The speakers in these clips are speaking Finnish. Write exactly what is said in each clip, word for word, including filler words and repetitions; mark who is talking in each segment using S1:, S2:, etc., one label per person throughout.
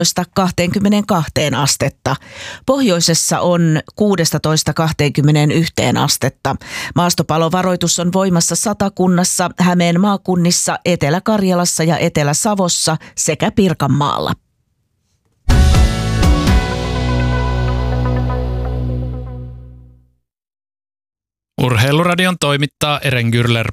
S1: kaksikymmentäkaksi astetta. Pohjoisessa on kuusitoista kaksikymmentäyksi astetta. Maastopalovaroitus on voimassa Satakunnassa, Hämeen maakunnissa, Etelä-Karjalassa ja Etelä-Savossa sekä Pirkanmaalla.
S2: Urheiluradion toimittaa Eren Gürler.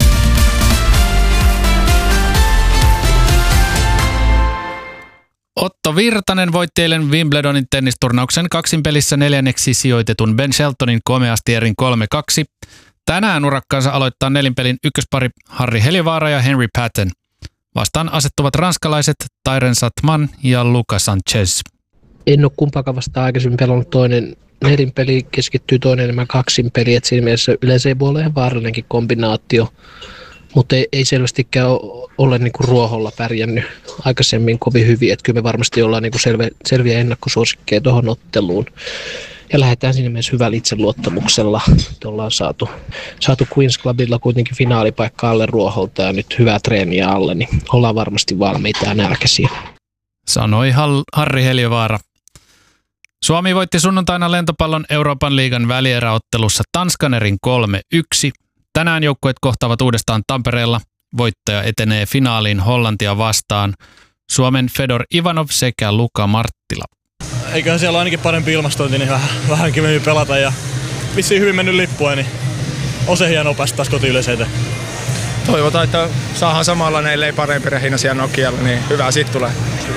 S2: Otto Virtanen voitti eilen Wimbledonin tennisturnauksen kaksinpelissä neljänneksi sijoitetun Ben Sheltonin komeasti erin kolme kaksi. Tänään urakkaansa aloittaa nelinpelin ykköspari Harri Heliövaara ja Henry Patton. Vastaan asettuvat ranskalaiset Tyrell Satman ja Lucas Sanchez.
S3: En ole kumpaakaan vastaan aikaisemmin pelannut. Toinen nelinpeli keskittyy, toinen enemmän kaksinpeli, että siinä mielessä yleensä ei voi olla ihan vaarallinenkin kombinaatio. Mutta ei, ei selvästikään ole niinku ruoholla pärjännyt aikaisemmin kovin hyvin, että kyllä me varmasti ollaan niinku selviä, selviä ennakkosuosikkeja tuohon otteluun. Ja lähdetään siinä mielessä hyvällä itseluottamuksella. Ollaan saatu, saatu Queen's Clubilla kuitenkin finaalipaikka alle ruoholta ja nyt hyvää treeniä alle, niin ollaan varmasti valmiita ja nälkäisiä.
S2: Sanoi Harri Heliövaara. Suomi voitti sunnuntaina lentopallon Euroopan liigan välieräottelussa Tanskan erin kolme yksi. Tänään joukkueet kohtaavat uudestaan Tampereella. Voittaja etenee finaaliin Hollantia vastaan. Suomen Fedor Ivanov sekä Luka Marttila.
S4: Eiköhän siellä ainakin parempi ilmastointi, niin vähän, vähän kivemmin pelata ja vissiin hyvin mennyt lippua, niin on se hienoa päästä taas kotiyleiseen.
S5: Toivotaan, että saadaan samalla, ellei parempi rehina siellä Nokialla, niin hyvää siitä tulee.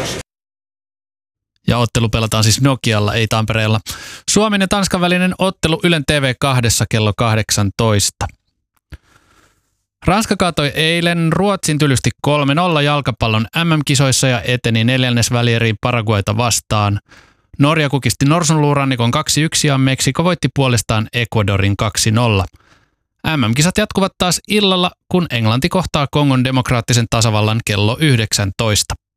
S2: Ja ottelu pelataan siis Nokialla, ei Tampereella. Suomen ja Tanskan välinen ottelu Ylen T V kaksi kello kahdeksantoista. Ranska kaatoi eilen Ruotsin tylysti kolme nolla jalkapallon M M-kisoissa ja eteni neljännesvälieriin Paraguayta vastaan. Norja kukisti Norsunluurannikon kaksi yksi ja Meksiko voitti puolestaan Ecuadorin kaksi nolla. M M-kisat jatkuvat taas illalla, kun Englanti kohtaa Kongon demokraattisen tasavallan kello yhdeksäntoista.